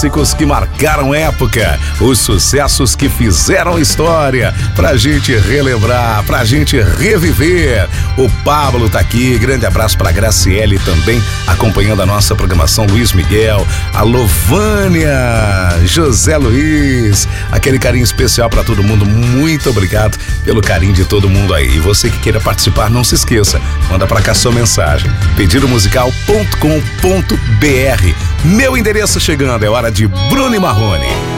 clássicos que marcaram época, os sucessos que fizeram história, pra gente relembrar, pra gente reviver. O Pablo tá aqui, grande abraço pra Graciele também, acompanhando a nossa programação, Luiz Miguel, a Lovânia, José Luiz, aquele carinho especial pra todo mundo. Muito obrigado pelo carinho de todo mundo aí. E você que queira participar, não se esqueça, manda pra cá sua mensagem, pedidomusical.com.br. Meu endereço chegando, é hora de Bruno e Marrone.